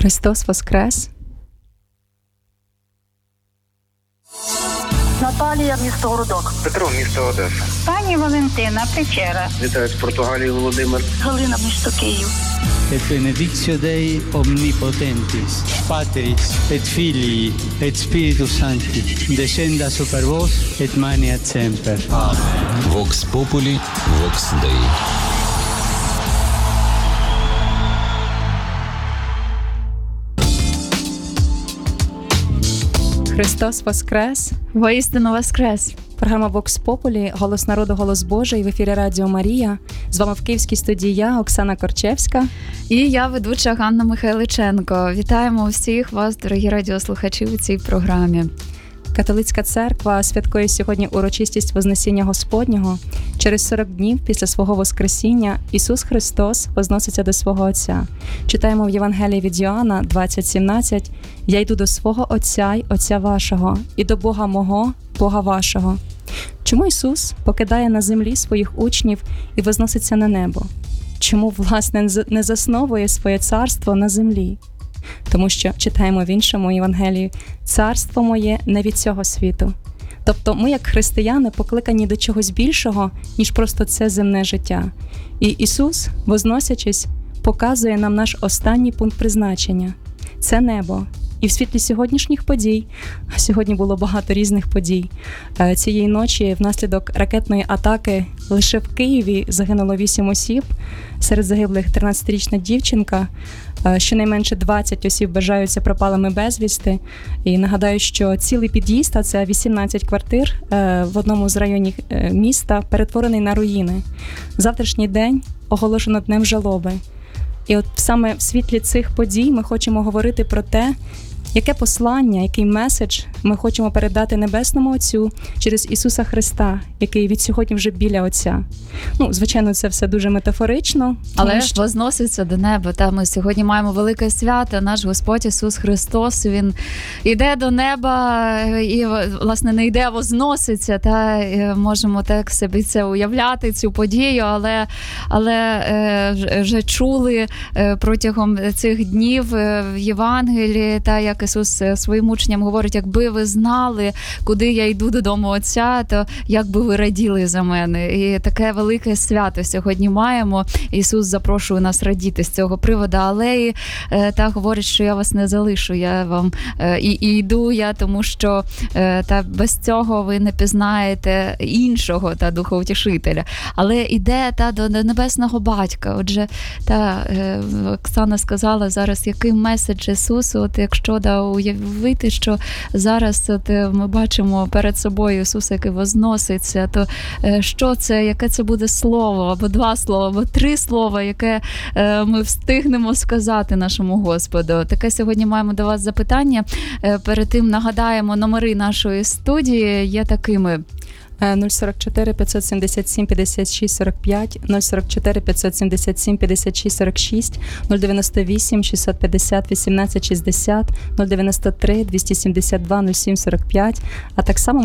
Христос Воскрес! Наталія, місто Городок. Петро, місто Одеса. Пані Валентина, Печера. Вітаю з Португалії, Володимир. Галина, місто Київ. Et benedictio Dei omnipotentis, Patris et Filii et Spiritus Sancti, descenda super vos et maniat semper. Amen. Vox Populi, Vox Dei. Христос Воскрес! Воістину Воскрес! Програма «Вокс Популі», «Голос народу, голос Божий» в ефірі Радіо Марія. З вами в Київській студії я, Оксана Корчевська. І я, ведуча Ганна Михайличенко. Вітаємо всіх вас, дорогі радіослухачі, у цій програмі. Католицька церква святкує сьогодні урочистість Вознесіння Господнього. Через 40 днів після свого Воскресіння Ісус Христос возноситься до свого Отця. Читаємо в Євангелії від Йоанна 20:17: «Я йду до свого Отця й Отця вашого, і до Бога мого, Бога вашого». Чому Ісус покидає на землі своїх учнів і возноситься на небо? Чому, власне, не засновує своє царство на землі? Тому що, читаємо в іншому Євангелії, «Царство моє не від цього світу». Тобто ми, як християни, покликані до чогось більшого, ніж просто це земне життя. І Ісус, возносячись, показує нам наш останній пункт призначення – це небо. І в світлі сьогоднішніх подій, а сьогодні було багато різних подій, цієї ночі внаслідок ракетної атаки лише в Києві загинуло 8 осіб, серед загиблих 13-річна дівчинка, щонайменше 20 осіб вважаються пропалими безвісти. І нагадаю, що цілий під'їзд, а це 18 квартир в одному з районів міста, перетворений на руїни. Завтрашній день оголошено днем жалоби. І от саме в світлі цих подій ми хочемо говорити про те, яке послання, який меседж ми хочемо передати Небесному Отцю через Ісуса Христа, який від сьогодні вже біля Отця. Звичайно, це все дуже метафорично. Але ж возноситься до неба. Та ми сьогодні маємо велике свято. Наш Господь Ісус Христос, Він йде до неба і, власне, не йде, а возноситься. Та можемо так собі це уявляти, цю подію, але вже чули протягом цих днів в Євангелії, та як Ісус своїм учням говорить: якби ви знали, куди я йду додому Отця, то як би ви раділи за мене. І таке велике свято сьогодні маємо. Ісус запрошує нас радіти з цього приводу, але і так говорить, що я вас не залишу, я вам і йду я, тому що та без цього ви не пізнаєте іншого та Духа-Утішителя. Але іде та до Небесного Батька. Отже, та Оксана сказала зараз, який меседж Ісусу, от якщо уявити, що зараз от ми бачимо перед собою Ісуса, який возноситься, то що це, яке це буде слово, або 2 слова, або 3 слова, яке ми встигнемо сказати нашому Господу. Таке сьогодні маємо до вас запитання. Перед тим нагадаємо, номери нашої студії є такими: 044 577 56 45, 044 577 56 46, 098 650 18 60, 093 272 07 45, а так само